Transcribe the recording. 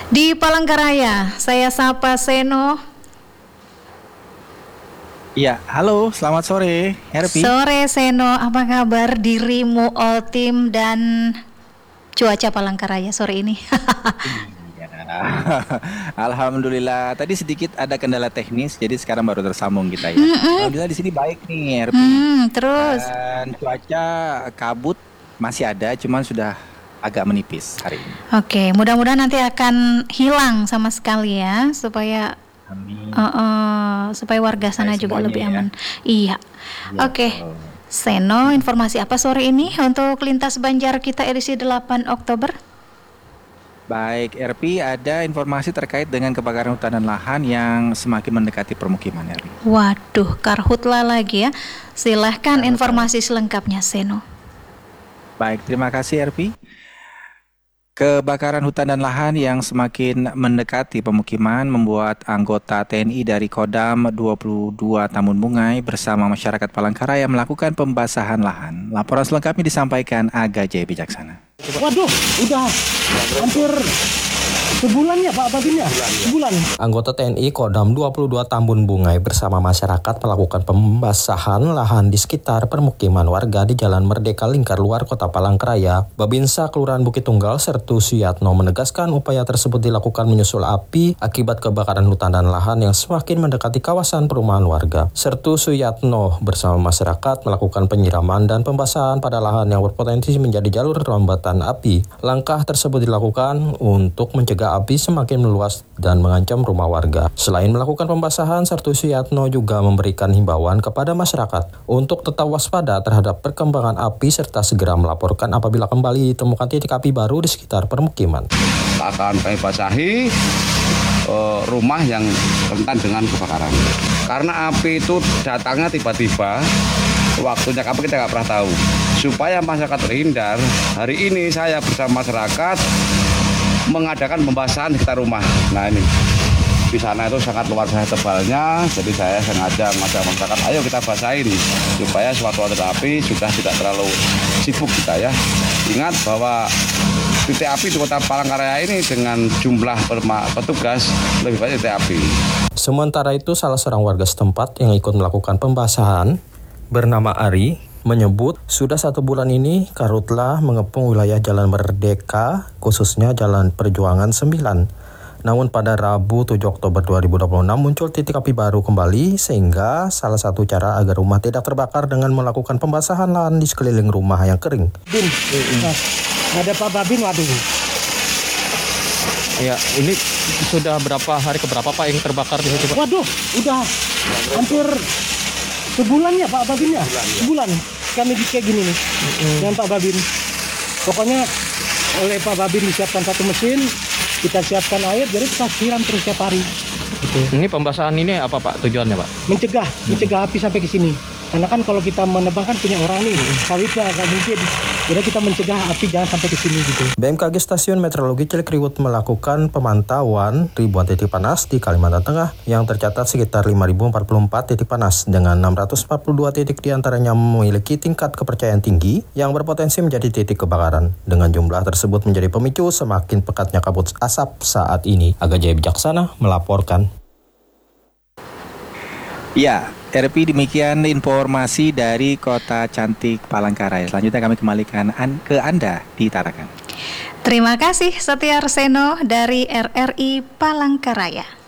Di Palangkaraya, saya sapa Seno. Iya, halo, selamat sore, Herpi. Sore Seno, apa kabar dirimu, all team dan cuaca Palangkaraya sore ini? Iya, Alhamdulillah. Tadi sedikit ada kendala teknis, jadi sekarang baru tersambung kita ya. Mm-mm. Alhamdulillah di sini baik nih, Herpi. Terus, Dan cuaca kabut masih ada, cuman sudah agak menipis hari ini. oke, mudah-mudahan nanti akan hilang sama sekali ya, supaya Amin. supaya warga sana Baik juga semuanya lebih ya. aman. Iya, Iya, oke. betul. Seno, informasi apa sore ini untuk lintas Banjar kita edisi 8 Oktober? Baik, RP, ada informasi terkait dengan kebakaran hutan dan lahan yang semakin mendekati permukiman, RP. Waduh, karhutla lagi ya. Silahkan Karhutla. informasi selengkapnya, Seno. Baik, terima kasih, RP. Kebakaran hutan dan lahan yang semakin mendekati pemukiman membuat anggota TNI dari Kodam 22 Tambun Bungai bersama masyarakat Palangkaraya melakukan pembasahan lahan. Laporan selengkapnya disampaikan Aga Jaya Bijaksana. Waduh, udah hampir sebulan ya Pak Babinnya? Sebulan. Anggota TNI Kodam 22 Tambun Bungai bersama masyarakat melakukan pembasahan lahan di sekitar permukiman warga di Jalan Merdeka Lingkar Luar Kota Palangkaraya. Babinsa Kelurahan Bukit Tunggal Sertu Suyatno menegaskan upaya tersebut dilakukan menyusul api akibat kebakaran hutan dan lahan yang semakin mendekati kawasan perumahan warga. Sertu Suyatno bersama masyarakat melakukan penyiraman dan pembasahan pada lahan yang berpotensi menjadi jalur rambatan api. Langkah tersebut dilakukan untuk mencegah api semakin meluas dan mengancam rumah warga. Selain melakukan pembasahan, Sertu Suyatno juga memberikan himbauan kepada masyarakat untuk tetap waspada terhadap perkembangan api serta segera melaporkan apabila kembali ditemukan titik api baru di sekitar permukiman. Akan kami basahi rumah yang rentan dengan kebakaran. Karena api itu datangnya tiba-tiba, waktunya kapan kita nggak pernah tahu. Supaya masyarakat terhindar, hari ini saya bersama masyarakat mengadakan pembasahan di sekitar rumah. Nah ini di sana itu sangat luar biasa tebalnya, jadi saya sengaja mengajak masyarakat, ayo kita basahin supaya suatu titik api sudah tidak terlalu sibuk kita ya. Ingat bahwa titik api di Kota Palangkaraya ini dengan jumlah petugas lebih banyak titik api. Sementara itu, salah seorang warga setempat yang ikut melakukan pembasahan bernama Ari menyebut sudah 1 bulan ini karhutla mengepung wilayah Jalan Merdeka, khususnya Jalan Perjuangan 9. Namun pada Rabu 7 Oktober 2026 muncul titik api baru kembali, sehingga salah satu cara agar rumah tidak terbakar dengan melakukan pembasahan lahan di sekeliling rumah yang kering. Bin, ada Pak Babin, waduh. Ya, ini sudah berapa hari keberapa Pak yang terbakar di situ Pak? Waduh, udah hampir sebulan ya Pak Babinnya? Sebulan. Kami kayak gini nih, dengan Pak Babin. Pokoknya oleh Pak Babin disiapkan satu mesin, kita siapkan air, jadi kita siram terus setiap hari. Gitu. Ini pembasahan ini apa Pak tujuannya Pak? Mencegah api sampai ke sini. Karena kan kalau kita menebang kan punya orang nih, sawitnya nggak mungkin. Jadi kita mencegah api jangan sampai ke sini gitu. BMKG Stasiun Meteorologi Cilikriwut melakukan pemantauan ribuan titik panas di Kalimantan Tengah yang tercatat sekitar 5.044 titik panas dengan 642 titik diantaranya memiliki tingkat kepercayaan tinggi yang berpotensi menjadi titik kebakaran. Dengan jumlah tersebut menjadi pemicu semakin pekatnya kabut asap saat ini. Aga Jaya Bijaksana melaporkan. Ya, RP, demikian informasi dari Kota Cantik Palangkaraya. Selanjutnya kami kembalikan ke Anda di Tarakan. Terima kasih Setia Seno dari RRI Palangkaraya.